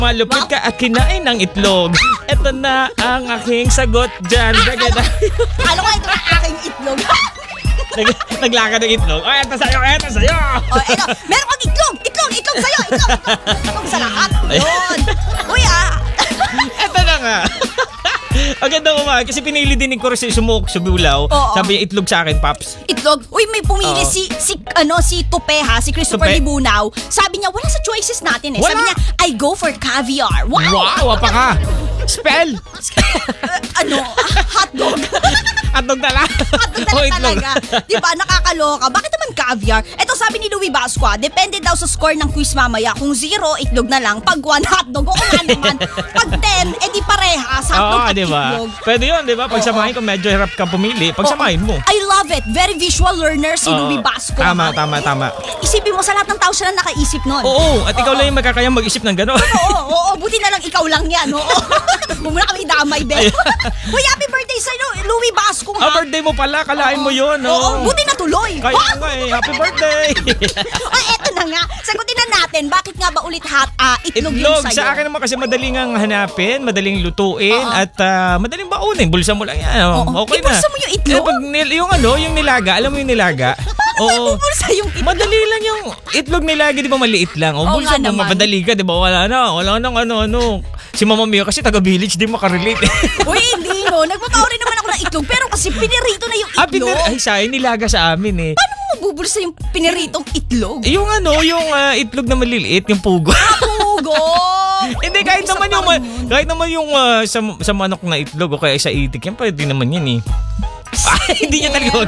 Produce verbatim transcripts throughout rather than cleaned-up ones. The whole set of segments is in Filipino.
Malupit ka at kinain ng itlog. Ito na ang aking sagot dyan. Dagada. Alam ko, ito na aking itlog. Nag naglakad ng itlog. O, eto sa'yo, eto sa'yo. O, eto. Meron kang itlog. Itlog, itlog sa'yo. Itlog, itlog. Itlog sa lahat. Yun. Uy, ah. Eto na nga. Ang ganda ko ma, kasi pinili din ni Coros si sumuk, sumulaw. Oo. Sabi niya, itlog sa akin, Paps. Itlog. Uy, may pumili Oo. si si ano si Tupe ha, si Christopher Tupe. Libunaw. Sabi niya, wala sa choices natin eh. Wala. Sabi niya, I go for caviar. Wow! Wow, apa ka? Spell! Uh, ano? Hotdog. Hotdog na lang. Hotdog na O, lang itlog. talaga. Diba? Nakakaloka. Bakit naman caviar? Ito sabi ni Louie Basqua, depende daw sa score ng quiz mamaya. Kung zero, itlog na lang. Pag one, hotdog. Oo nga naman. Pag ten, edi parehas. Hotdog Oo, at di ba? itlog. Pwede yun, di ba? Pagsamahin ko, medyo hirap kang pumili. Pagsamahin mo. I love it. Very visual learner si Oo. Louie Basqua. Tama, tama, tama. Isipin mo sa lahat ng tao siya lang nakaisip nun. Oo, at ikaw lang yung magkakayang mag-isip ng gano'n. Oo, oo, buti na lang ikaw lang yan. Oo. Huwag mo na kami damay, be. Uy, happy birthday sa'yo, Louie Basqua. Ah, birthday mo pala, kalain mo yun. Oo, buti na tuloy. Kaya nga eh, happy birthday. Ay, eto na nga. Sagutin na natin, bakit nga ba ulit hot, ah, itlog, yung Itlog, sa'yo? sa akin naman kasi madaling ang hanapin, madaling lutuin, Oo. at ah, madaling baunin. Bulsa mo lang yan. Oh. Oo. Okay na. Ibulsa mo yung itlog? Eh, pag nil- yung ano, yung nilaga, alam mo yung nilaga? Paano ibubulsa yung itlog? Madali lang yung itlog nilaga, di ba maliit lang? O, Oo bulsa nga mo, naman. mapadali ka, di ba? Wala na, wala nang ano-ano. Si Mama Mia kasi taga-village, di makarelate. Uy, hindi no. Nagpapao rin naman ako ng itlog, pero kasi pinirito na yung ah, itlog. pinir- ay, sayang, nilaga sa amin eh. Paano mo mabubulsa yung piniritong itlog? Yung ano, yung ah, itlog na maliliit, yung pugo. Pugo! Hindi, kahit Isa naman pa yung, rin yun. kahit naman yung ah, sa, sa manok na itlog o kaya sa itik, yan pwede naman yan eh. Ay, hindi niya talaga.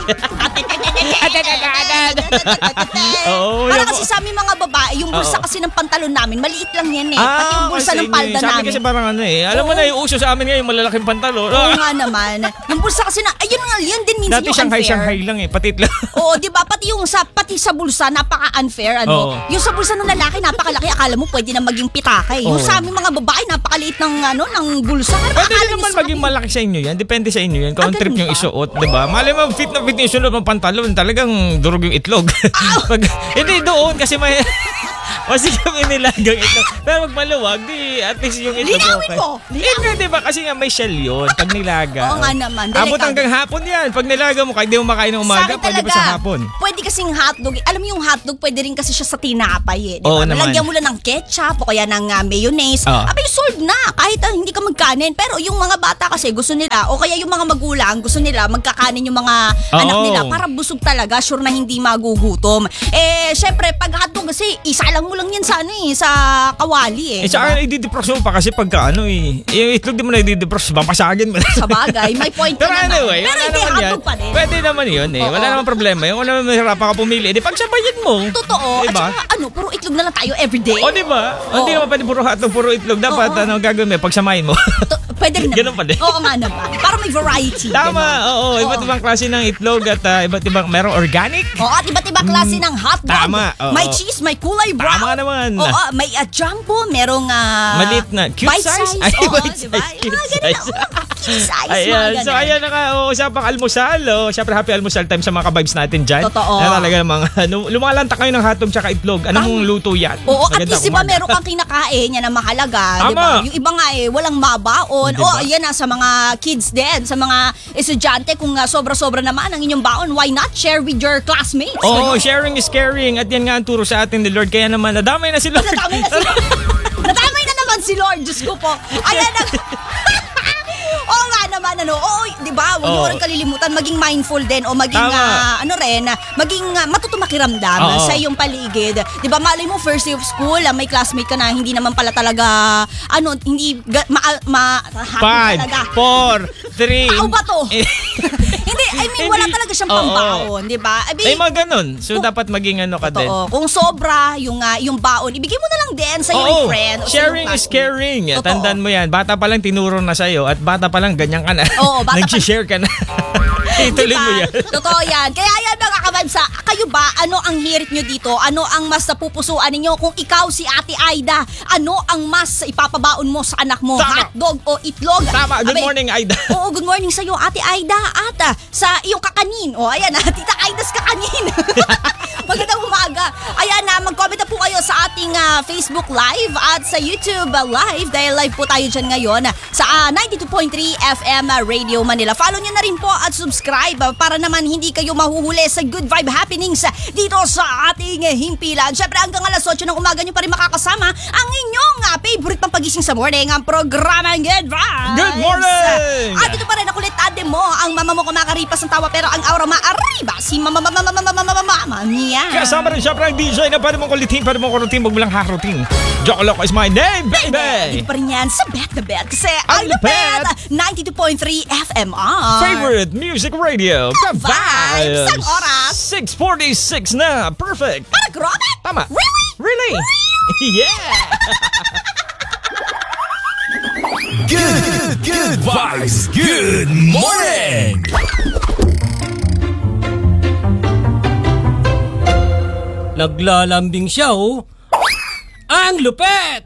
Oo, Para yun kasi po. sa aming mga babae, yung bulsa Oo. kasi ng pantalon namin, maliit lang yan eh. Pati yung bulsa kasi ng palda sabi namin. kasi parang ano eh. Alam mo Oo. na yung uso sa amin ngayon, malalaking pantalon. Oo nga naman. Yung bulsa kasi na, ayun nga, yun din minsan Dati yung Shanghai, unfair. Shanghai lang eh. Patit lang. Oo, di ba? Pati yung sa pati sa bulsa napaka-unfair ano. Oo. Yung sa bulsa ng lalaki napakalaki, akala mo pwede na maging pitaka eh. Yung Oo. sa aming mga babae napakaliit ng ano ng bulsa. Ano Pwede akala din niyo naman sa maging akin? malaki sa inyo yan. Depende sa inyo yan. Kung Ah, ang trip ganun yung ba? isuot, di ba? Malay mo, fit na fit yung isuot ng pantalon. Talagang durog yung itlog. Pag, hindi doon kasi may... Kasi kami nilagang itlog. Pero pag maluwag, di at least yung itlog. Linawin okay. mo! Yun nga, di ba? Kasi nga may shell yun. Pag nilaga. Oo nga naman, Abot delikado. hanggang hapon yan. Pag nilaga mo, kahit di mo makain ng Sa umaga, akin pwede talaga, pa sa hapon. pwede kasing hotdog. Alam mo yung hotdog, pwede rin kasi siya sa tinapay eh. Di Oo ba? naman. Lagyan mo lang ng ketchup o kaya ng ah, mayonnaise. Oo. Abay, solved na. Kahit ah, hindi ka magkanin. Pero yung mga bata kasi gusto nila, o kaya yung mga magulang, gusto nila magkakanin yung mga Oo. anak nila para busog talaga, sure na hindi magugutom. Eh, syempre, pag hotdog kasi, isa lang mo lang yan sa ano eh, sa kawali eh. Eh, sa akin, i-deprox mo pa kasi pagka ano eh. Yung itlog di mo na i-deprox, papasagin mo na. Sa bagay, may point ka Pero naman. anyway, Pero wala hindi, naman yan. hotdog pa din. Pwede naman yun eh. Wala Oo. naman problema. Yung kung naman mahirapan ka pumili, eh, di pagsabayan mo. Totoo. At Diba? saka, ano, puro itlog na lang tayo everyday. O di ba? Hindi Oo. naman pwede puro hotdog, puro itlog. Dapat Oo. ano gagawin mo, pagsamahin mo. To- Pwede rin naman. Ganun pa din. Oo nga naman. Para may variety. Tama, Ganun. oo. Iba't ibang klase ng itlog at ah, iba't ibang merong organic. Oo, at iba't ibang klase ng hotdog. Tama, oo. May cheese, may kulay brown. Tama naman. Oo, may uh, jumbo, merong uh, Maliit na. Cute bite size? size. Ay, Oo, bite diba? size, cute Yung mga ganun, size. oo, cute size. mga Ayan, ganun. so ayan na nga, oh, usapang almusal. Oh. Siyempre, happy almusal time sa mga ka-vibes natin dyan. Totoo. Na talaga mga, ano, lumalanta kayo ng hotdog tsaka itlog. Ano mong luto yan? Oo, at Maganda least diba umaga. meron kang kinakain yan na mahalaga, Tama. diba? Yung iba nga eh, walang mabaon. Diba? O, ayan na, sa mga kids din, sa mga estudyante, kung uh, sobra-sobra naman ang inyong baon, why not share with your classmates? Oo, oh, sharing is caring. At yan nga ang turo sa atin ni Lord. Kaya naman, nadamay na si Lord. Nadamay na si Lord. Nadamay na naman si Lord. Diyos ko po. Ayan na. Oo nga naman, ano. Oo, di ba? Huwag Oo. niyo rin kalilimutan. Maging mindful din o maging, Tama. ah, ano rin, ah, maging uh, matuto makiramdam Oo. sa iyong paligid. Di ba, malay mo, first day of school, ah, may classmate ka na hindi naman pala talaga, ano, hindi, ga, ma, ma, happy Five, talaga. four, three. Tao ba to? Eh, Hindi, I mean, wala Hindi. talaga siyang Oo. pambaon, di ba? I Ay, mean, mga ganun. So, Kung- dapat maging ano ka din. totoo. Kung sobra yung, ah, yung baon, ibigay mo na lang din sa iyong Oo, friend. o sa sharing iyong is classmate. caring. Totoo. Tandaan mo yan. Bata pa lang tinuro na sa'yo at bata pa lang ganyan ka na. Oo, bata pa- Nag-share ka na. Ituloy mo yan. Totoo yan. Kaya yan mga kabansa, kayo ba, ano ang hirit nyo dito? Ano ang mas napupusuan ninyo? Kung ikaw si Ate Aida, ano ang mas ipapabaon mo sa anak mo? Tama. Hotdog o itlog? Tama. Good Abay, morning, Aida. Oo, good morning sa'yo, Ate Aida. At ah, sa sa iyong kakanin. O, ayan na, Tita Aidas Kakanin. Magandang umaga. Ayan na, mag-comment na po kayo sa ating uh, Facebook Live at sa YouTube uh, Live dahil live po tayo dyan ngayon sa uh, ninety-two point three F M uh, Radio Manila. Follow nyo na rin po at subscribe uh, para naman hindi kayo mahuhuli sa good vibe happenings uh, dito sa ating uh, himpilan. Siyempre hanggang alas otso ng umaga nyo pa rin makakasama ang inyong uh, favorite pang pagising sa morning, ang programang Good Vibes. Good morning! At ito pa rin ako ulit, ate mo, ang mama mo kumakaripas ng tawa pero ang aura maariba, si mama mama mama mama mama mama niya. Kasama rin syempre ang D J na pwede mong kulitin, pwede mong kurutin, wag mo lang harutin. Joke Loco is my name, baby! Dito pa rin yan sa Bet the Bet kasi Ang ang lupet, lupet! ninety-two point three F M R. Favorite music radio, Ang vibes, ang oras. six forty-six na, perfect! Para grabe? Tama. Really? Really? Yeah! Good, good vibes. Good morning. Naglalambing siya, oh. Ang lupet!